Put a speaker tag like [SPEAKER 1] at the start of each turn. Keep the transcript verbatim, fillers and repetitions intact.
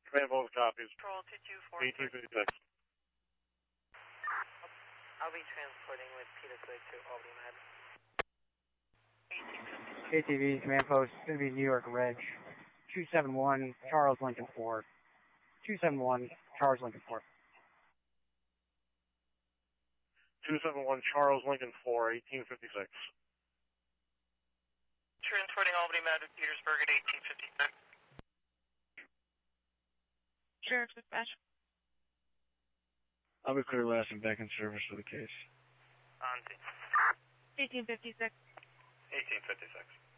[SPEAKER 1] Command both copies.
[SPEAKER 2] Control two two four.
[SPEAKER 1] eighteen fifty-six.
[SPEAKER 2] I'll be transporting with Petersburg to Albany, Med. eighteen fifty-six.
[SPEAKER 3] A T V, command post, it's going to be New York Reg. two seven one, Charles Lincoln four. two seven one, Charles Lincoln four.
[SPEAKER 1] two seven one, Charles Lincoln four, eighteen fifty-six.
[SPEAKER 2] Transporting Albany, Med with Petersburg at eighteen fifty-six. Sheriff's dispatch.
[SPEAKER 1] I'll be clear last and back in service for the case.
[SPEAKER 2] On scene. eighteen fifty-six.
[SPEAKER 4] eighteen fifty-six.